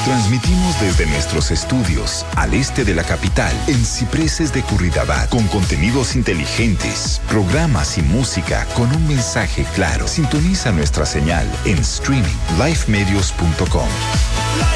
Transmitimos desde nuestros estudios al este de la capital, en Cipreses de Curridabat, con contenidos inteligentes, programas y música con un mensaje claro. Sintoniza nuestra señal en streaming, lifemedios.com.